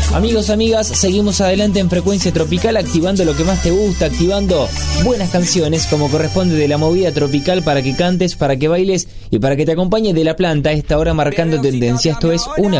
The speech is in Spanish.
Amigos, amigas, seguimos adelante en Frecuencia Tropical, activando lo que más te gusta, activando buenas canciones como corresponde de la movida tropical para que cantes, para que bailes y para que te acompañe de la planta a esta hora marcando tendencia. Esto es una